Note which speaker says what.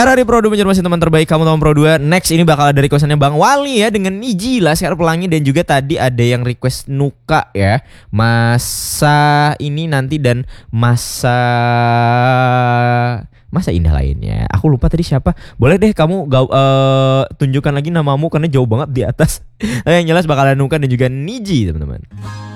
Speaker 1: RRI Pro 2 masih teman terbaik kamu teman Pro 2. Next ini bakal ada requestannya Bang Wali ya dengan Niji Laskar Pelangi, dan juga tadi ada yang request Nuka ya. Masa ini nanti dan masa indah lainnya. Aku lupa tadi siapa. Boleh deh kamu tunjukkan lagi namamu karena jauh banget di atas. Yang jelas bakal ada Nuka dan juga Niji teman-teman.